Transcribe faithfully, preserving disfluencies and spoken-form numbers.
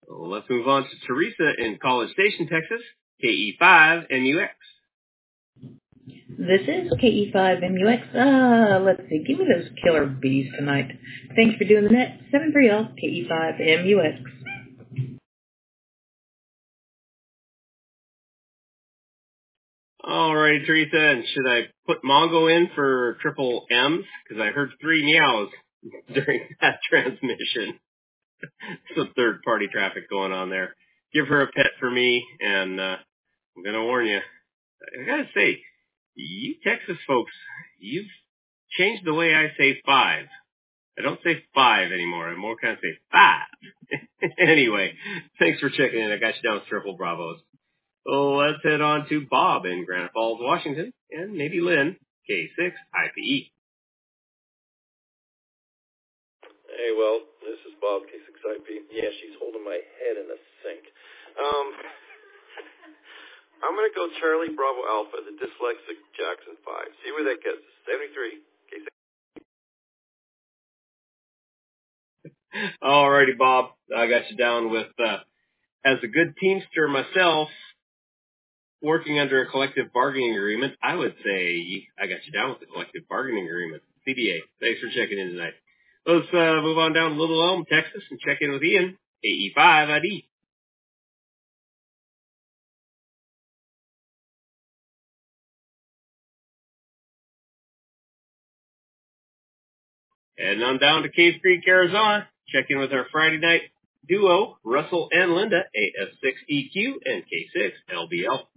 Well, let's move on to Teresa in College Station, Texas, K E five M U X. This is K E five M U X. Uh, let's see. Give me those killer bees tonight. Thanks for doing the net. seven three zero K E five M U X. All right, Teresa, and should I put Mongo in for triple M's? Because I heard three meows during that transmission. Some third-party traffic going on there. Give her a pet for me, and uh, I'm going to warn you. I got to say, you Texas folks, you've changed the way I say five. I don't say five anymore. I more kind of say five. Anyway, thanks for checking in. I got you down with triple Bravos. So let's head on to Bob in Granite Falls, Washington, and maybe Lynn, K six I P E. Hey, well, this is Bob, K six I P. Yeah, she's holding my head in a sink. Um, I'm going to go Charlie Bravo Alpha, the dyslexic Jackson five. See where that gets us. seventy-three, K six. All righty, Bob. I got you down with, uh, as a good teamster myself, working under a collective bargaining agreement, I would say I got you down with the collective bargaining agreement. C B A. Thanks for checking in tonight. Let's uh, move on down to Little Elm, Texas, and check in with Ian, A E five I D. Heading on down to Cave Creek, Arizona. Check in with our Friday night duo, Russell and Linda, A F six E Q and K six L B L.